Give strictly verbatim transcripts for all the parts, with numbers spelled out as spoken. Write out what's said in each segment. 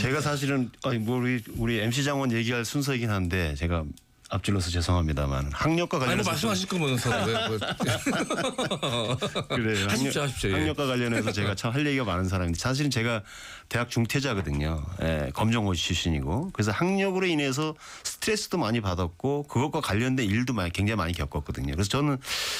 제가 사실은 아니 뭐 우리 우리 엠씨 장원 얘기할 순서이긴 한데 제가 앞질러서 죄송합니다만 학력과 관련해서 아니 뭐 말씀하실 거면서 왜 뭐. 그래요. 하십시오, 하십시오. 예. 학력과 관련해서 제가 참 할 얘기가 많은 사람인데 사실은 제가 대학 중퇴자거든요. 예, 검정고시 출신이고 그래서 학력으로 인해서 스트레스도 많이 받았고 그것과 관련된 일도 많이 굉장히 많이 겪었거든요. 그래서 저는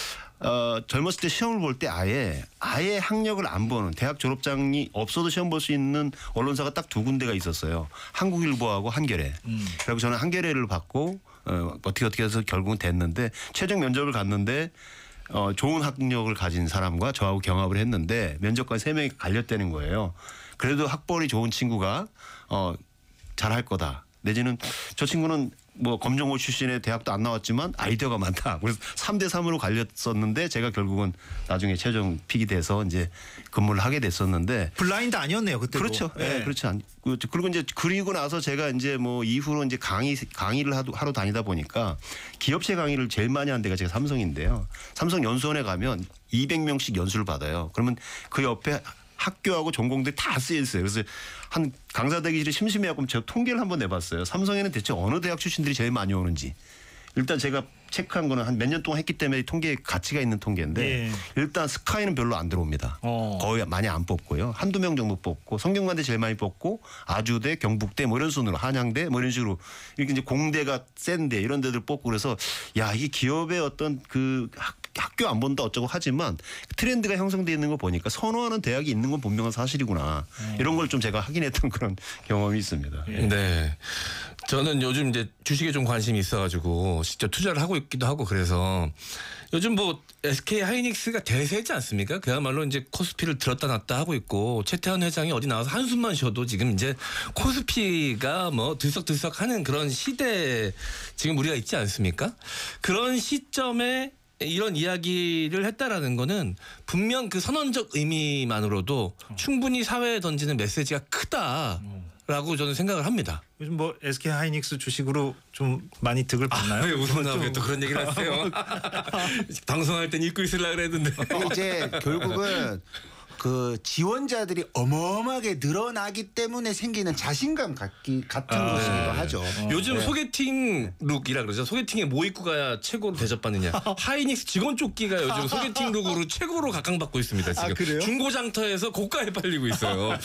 어, 젊었을 때 시험을 볼 때 아예 아예 학력을 안 보는 대학 졸업장이 없어도 시험 볼 수 있는 언론사가 딱 두 군데가 있었어요. 한국일보하고 한겨레. 음. 그리고 저는 한겨레를 받고 어, 어떻게 어떻게 해서 결국은 됐는데 최종 면접을 갔는데 어, 좋은 학력을 가진 사람과 저하고 경합을 했는데 면접관 세 명이 갈렸다는 거예요. 그래도 학벌이 좋은 친구가 어, 잘할 거다. 내지는 저 친구는 뭐 검정고 출신의 대학도 안 나왔지만 아이디어가 많다. 그래서 삼 대 삼으로 갈렸었는데 제가 결국은 나중에 최종 픽이 돼서 이제 근무를 하게 됐었는데 블라인드 아니었네요 그때. 그렇죠. 예, 네, 그렇지 않. 그리고 이제 그리고 나서 제가 이제 뭐 이후로 이제 강의 강의를 하도 하러 다니다 보니까 기업체 강의를 제일 많이 한 데가 제가 삼성인데요. 삼성 연수원에 가면 이백 명씩 연수를 받아요. 그러면 그 옆에 학교하고 전공들이 다 쓰여 있어요. 그래서 한 강사 대기실에 심심해하고 제가 통계를 한번 내봤어요. 삼성에는 대체 어느 대학 출신들이 제일 많이 오는지. 일단 제가 체크한 거는 한 몇 년 동안 했기 때문에 통계에 가치가 있는 통계인데 예. 일단 스카이는 별로 안 들어옵니다. 어. 거의 많이 안 뽑고요. 한두 명 정도 뽑고 성균관대 제일 많이 뽑고 아주대, 경북대 뭐 이런 순으로 한양대 뭐 이런 식으로 이렇게 이제 공대가 센데 이런 데들 뽑고 그래서 야 이게 기업의 어떤 그 학, 학교 안 본다 어쩌고 하지만 트렌드가 형성되어 있는 거 보니까 선호하는 대학이 있는 건 분명한 사실이구나. 음. 이런 걸 좀 제가 확인했던 그런 경험이 있습니다. 예. 네. 저는 요즘 이제 주식에 좀 관심이 있어가지고 직접 투자를 하고 있기도 하고 그래서 요즘 뭐 에스케이 하이닉스가 대세지 않습니까? 그야말로 이제 코스피를 들었다 놨다 하고 있고 최태원 회장이 어디 나와서 한숨만 쉬어도 지금 이제 코스피가 뭐 들썩들썩하는 그런 시대에 지금 우리가 있지 않습니까? 그런 시점에 이런 이야기를 했다라는 거는 분명 그 선언적 의미만으로도 충분히 사회에 던지는 메시지가 크다라고 저는 생각을 합니다. 요즘 뭐 에스케이 하이닉스 주식으로 좀 많이 득을 봤나요? 아, 왜 웃었나 왜 또 그런 얘기를 하세요? 방송할 땐 잊고 있으려고 그랬는데. 이제 결국은 그 지원자들이 어마어마하게 늘어나기 때문에 생기는 자신감 같기, 같은 아, 것이기도 네. 하죠. 요즘 네. 소개팅 룩이라 그러죠. 소개팅에 뭐 입고 가야 최고로 대접받느냐. 하이닉스 직원 조끼가 요즘 소개팅 룩으로 최고로 각광받고 있습니다. 지금 아, 그래요? 중고장터에서 고가에 팔리고 있어요.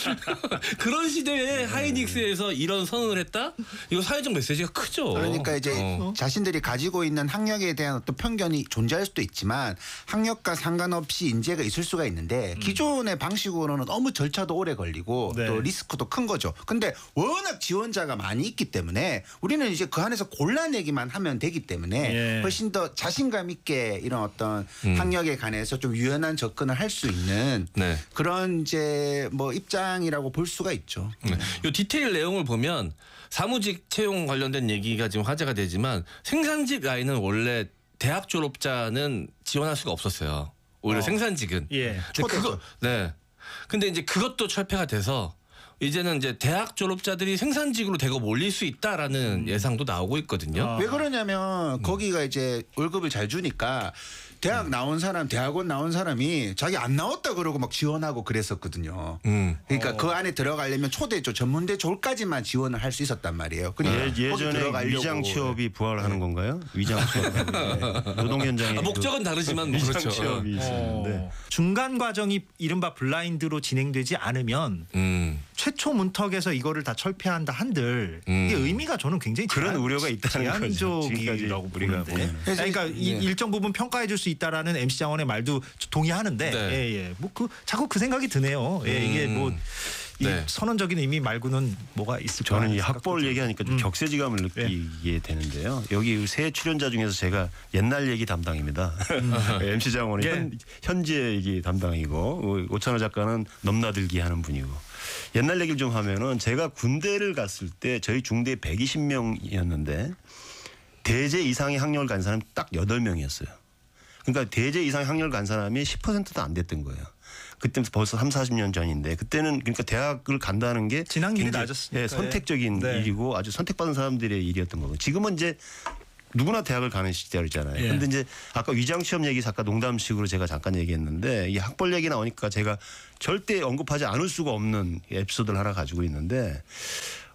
그런 시대에 하이닉스에서 이런 선언을 했다? 이거 사회적 메시지가 크죠. 그러니까 이제 어. 자신들이 가지고 있는 학력에 대한 어떤 편견이 존재할 수도 있지만 학력과 상관없이 인재가 있을 수가 있는데 기존의 방식으로는 너무 절차도 오래 걸리고 네. 또 리스크도 큰 거죠. 근데 워낙 지원자가 많이 있기 때문에 우리는 이제 그 안에서 골라내기만 하면 되기 때문에 예. 훨씬 훨씬 더 자신감 있게 이런 어떤 음. 학력에 관해서 좀 유연한 접근을 할 수 있는 네. 그런 이제 뭐 입장이라고 볼 수가 있죠. 네. 요 디테일 내용을 보면 사무직 채용 관련된 얘기가 지금 화제가 되지만 생산직 라인은 원래 대학 졸업자는 지원할 수가 없었어요. 오히려 어. 생산직은. 예. 근데 초대죠. 그거 네. 근데 이제 그것도 철폐가 돼서 이제는 이제 대학 졸업자들이 생산직으로 대거 몰릴 수 있다라는 예상도 나오고 있거든요. 아. 왜 그러냐면 거기가 이제 월급을 잘 주니까 대학 나온 사람, 대학원 나온 사람이 자기 안 나왔다 그러고 막 지원하고 그랬었거든요. 음. 그러니까 그 안에 들어가려면 초대조, 전문대 졸까지만 지원을 할 수 있었단 말이에요. 그러니까 예, 거기 예전에 들어가려고. 위장 취업이 부활하는 건가요? 위장 취업. 노동 현장에 아, 목적은 다르지만 뭐 위장 그렇죠. 취업이 있었는데 어. 중간 과정이 이른바 블라인드로 진행되지 않으면 음. 최초 문턱에서 이거를 다 철폐한다 한들 음. 이게 의미가 저는 굉장히 그런 제한, 우려가 있다는 거죠. 제한적이라고 지금까지 우리가 보는데. 보면. 그래서 그러니까 이, 예. 일정 부분 평가해 줄 수 있다라는 엠씨 장원의 말도 동의하는데 네. 예, 예. 뭐 그 자꾸 그 생각이 드네요. 예, 이게 음. 뭐 이 네. 선언적인 의미 말고는 뭐가 있을까? 저는 이 하는 학벌 생각도 얘기하니까 좀 음. 격세지감을 느끼게 되는데요. 여기 새 출연자 중에서 제가 옛날 얘기 담당입니다. 엠씨 장원은 예. 현, 현재 얘기 담당이고 오찬호 작가는 넘나들기 하는 분이고 옛날 얘기를 좀 하면은 제가 군대를 갔을 때 저희 중대 백이십 명이었는데 대제 이상의 학력을 간 사람이 딱 여덟 명이었어요. 그러니까 대제 이상의 학력을 간 사람이 십 퍼센트도 안 됐던 거예요. 그때 벌써 삼사십 년 전인데 그때는 그러니까 대학을 간다는 게 진학률이 굉장히, 낮았으니까. 예, 선택적인 네. 일이고 아주 선택받은 사람들의 일이었던 거고 지금은 이제 누구나 대학을 가는 시절이잖아요. 예. 그런데 이제 아까 위장 취업 얘기 잠깐 농담식으로 제가 잠깐 얘기했는데 이 학벌 얘기 나오니까 제가 절대 언급하지 않을 수가 없는 에피소드를 하나 가지고 있는데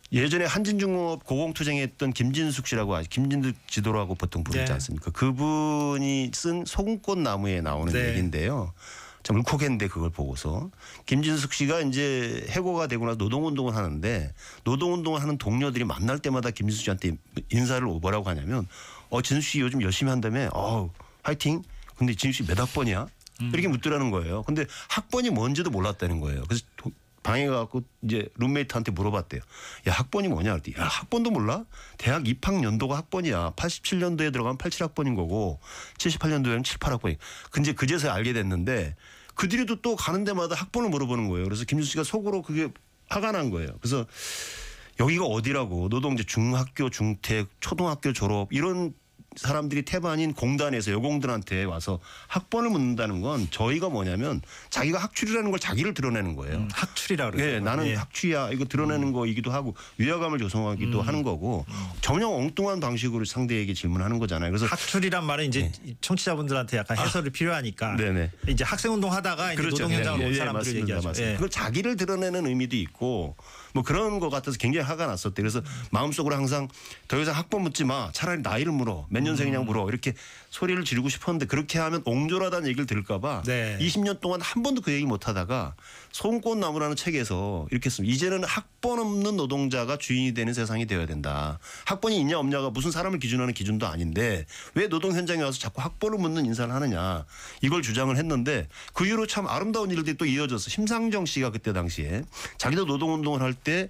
예전에 한진중공업 고공투쟁했던 김진숙 씨라고 아시, 김진숙 지도라고 보통 부르지 네. 않습니까? 그분이 쓴 소금꽃 나무에 나오는 네. 얘기인데요. 참 울컥했는데 그걸 보고서 김진숙 씨가 이제 해고가 되고 나서 노동운동을 하는데 노동운동을 하는 동료들이 만날 때마다 김진숙 씨한테 인사를 뭐라고 하냐면 어 진숙 씨 요즘 열심히 한다며 어 화이팅. 근데 진숙 씨 몇 학번이야? 이렇게 묻더라는 거예요. 근데 학번이 뭔지도 몰랐다는 거예요. 그래서 도- 방에 가갖고 이제 룸메이트한테 물어봤대요. 야 학번이 뭐냐 그랬더니 야 학번도 몰라? 대학 입학연도가 학번이야. 팔십칠 년도에 들어가면 팔십칠 학번인 거고 칠십팔 년도에는 칠십팔 학번이. 근데 그제서야 알게 됐는데 그 뒤로도 또 가는 데마다 학번을 물어보는 거예요. 그래서 김준수 씨가 속으로 그게 화가 난 거예요. 그래서 여기가 어디라고 노동자 중학교 중퇴 초등학교 졸업 이런 사람들이 태반인 공단에서 여공들한테 와서 학번을 묻는다는 건 저희가 뭐냐면 자기가 학출이라는 걸 자기를 드러내는 거예요. 음, 학출이라 그러죠. 네, 나는 예. 학취야 이거 드러내는 거이기도 하고 위화감을 조성하기도 하는 거고 전혀 엉뚱한 방식으로 상대에게 질문하는 거잖아요. 그래서 학출이란 말은 이제 청취자분들한테 약간 해설이 필요하니까 아. 네네. 이제 학생운동 하다가 이제 노동 현장을 온 사람들을 맞습니다. 얘기하죠. 맞습니다. 예. 그걸 자기를 드러내는 의미도 있고 뭐 그런 것 같아서 굉장히 화가 났었대. 그래서 마음속으로 항상 더 이상 학번 묻지 마. 차라리 나이를 물어. 몇 년생이냐고 물어. 이렇게 소리를 지르고 싶었는데 그렇게 하면 옹졸하다는 얘기를 들을까 봐 네. 이십 년 동안 한 번도 그 얘기 못 하다가 소금꽃나무라는 책에서 이렇게 씁니다. 이제는 학번 없는 노동자가 주인이 되는 세상이 되어야 된다. 학번이 있냐 없냐가 무슨 사람을 기준하는 기준도 아닌데 왜 노동 현장에 와서 자꾸 학번을 묻는 인사를 하느냐. 이걸 주장을 했는데 그 이후로 참 아름다운 일들이 또 이어졌어. 심상정 씨가 그때 당시에 자기도 노동운동을 할 때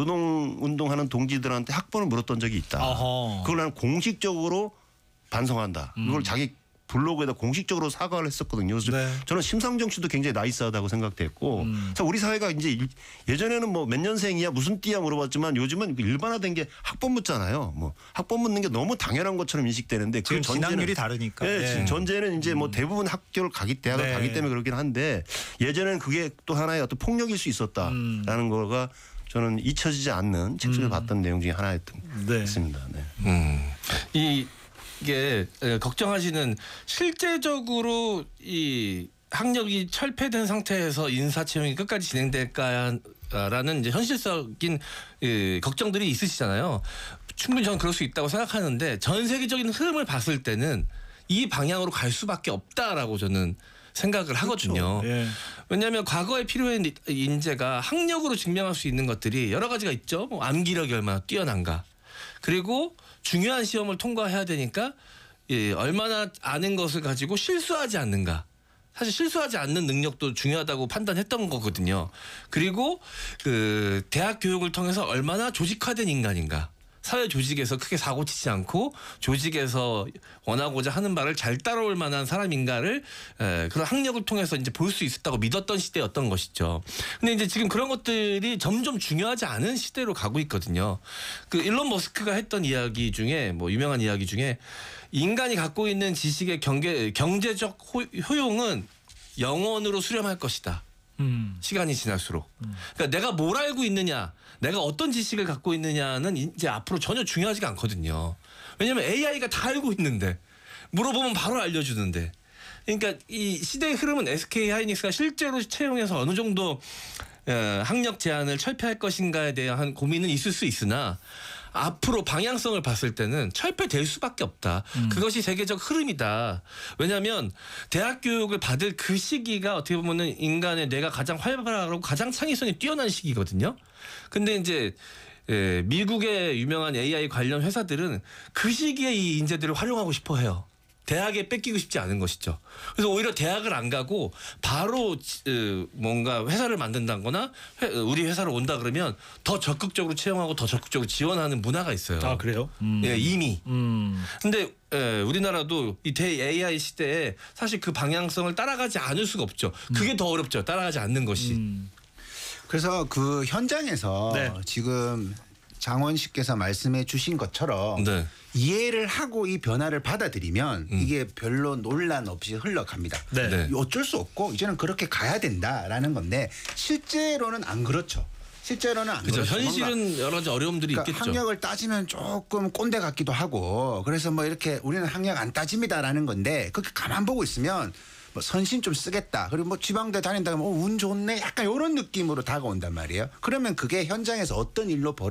노동운동하는 동지들한테 학번을 물었던 적이 있다. 어허. 그걸 나는 공식적으로 반성한다. 음. 그걸 자기 블로그에다 공식적으로 사과를 했었거든요. 그래서 네. 저는 심상정 씨도 굉장히 나이스하다고 생각됐고 음. 그래서 우리 사회가 이제 일- 예전에는 뭐 몇 년생이야 무슨 띠야 물어봤지만 요즘은 일반화된 게 학번 묻잖아요. 뭐 학번 묻는 게 너무 당연한 것처럼 인식되는데 그 지금 전제는 진학률이 다르니까. 네, 예. 지금 전제는 이제 뭐 대부분 학교를 가기 대학을 네. 가기 때문에 그렇긴 한데 예전에는 그게 또 하나의 어떤 폭력일 수 있었다라는 음. 거가 저는 잊혀지지 않는 책 속에 봤던 내용 중에 하나였던 네. 같습니다. 네. 음. 이 이게 에, 걱정하시는 실제적으로 이 학력이 철폐된 상태에서 인사 채용이 끝까지 진행될까라는 이제 현실적인 예, 걱정들이 있으시잖아요. 충분히 저는 그럴 수 있다고 생각하는데 전 세계적인 흐름을 봤을 때는 이 방향으로 갈 수밖에 없다라고 저는 생각을 하거든요. 그렇죠. 예. 왜냐하면 과거에 필요한 인재가 학력으로 증명할 수 있는 것들이 여러 가지가 있죠. 뭐 암기력이 얼마나 뛰어난가. 그리고 중요한 시험을 통과해야 되니까 예, 얼마나 아는 것을 가지고 실수하지 않는가. 사실 실수하지 않는 능력도 중요하다고 판단했던 거거든요. 그리고 그 대학 교육을 통해서 얼마나 조직화된 인간인가. 사회 조직에서 크게 사고 치지 않고 조직에서 원하고자 하는 바를 잘 따라올 만한 사람인가를 에, 그런 학력을 통해서 이제 볼 수 있었다고 믿었던 시대였던 것이죠. 근데 이제 지금 그런 것들이 점점 중요하지 않은 시대로 가고 있거든요. 그 일론 머스크가 했던 이야기 중에 뭐 유명한 이야기 중에 인간이 갖고 있는 지식의 경계, 경제적 호, 효용은 영원으로 수렴할 것이다. 음. 시간이 지날수록. 그러니까 내가 뭘 알고 있느냐, 내가 어떤 지식을 갖고 있느냐는 이제 앞으로 전혀 중요하지가 않거든요. 왜냐하면 에이아이가 다 알고 있는데 물어보면 바로 알려주는데. 그러니까 이 시대의 흐름은 에스케이 하이닉스가 실제로 채용해서 어느 정도 어, 학력 제한을 철폐할 것인가에 대한 고민은 있을 수 있으나 앞으로 방향성을 봤을 때는 철폐될 수밖에 없다. 음. 그것이 세계적 흐름이다. 왜냐하면 대학 교육을 받을 그 시기가 어떻게 보면은 인간의 뇌가 가장 활발하고 가장 창의성이 뛰어난 시기거든요. 근데 이제 예, 미국의 유명한 에이아이 관련 회사들은 그 시기에 이 인재들을 활용하고 싶어 해요. 대학에 뺏기고 싶지 않은 것이죠. 그래서 오히려 대학을 안 가고 바로 어, 뭔가 회사를 만든다거나 회, 우리 회사로 온다 그러면 더 적극적으로 채용하고 더 적극적으로 지원하는 문화가 있어요. 아 그래요? 음. 예, 이미. 음. 근데 예, 우리나라도 이 대 에이아이 시대에 사실 그 방향성을 따라가지 않을 수가 없죠. 그게 더 어렵죠. 따라가지 않는 것이. 음. 그래서 그 현장에서 네. 지금 장원 씨께서 말씀해 주신 것처럼 네. 이해를 하고 이 변화를 받아들이면 음. 이게 별로 논란 없이 흘러갑니다. 네. 네. 어쩔 수 없고 이제는 그렇게 가야 된다라는 건데 실제로는 안 그렇죠. 실제로는 안 그죠. 그렇죠. 뭔가 현실은 여러 가지 어려움들이 그러니까 있겠죠. 학력을 따지면 조금 꼰대 같기도 하고 그래서 뭐 이렇게 우리는 학력 안 따집니다라는 건데 그렇게 가만 보고 있으면 뭐 선심 좀 쓰겠다. 그리고 뭐 지방대 다닌다 그러면 어, 운 좋네. 약간 이런 느낌으로 다가온단 말이에요. 그러면 그게 현장에서 어떤 일로 벌어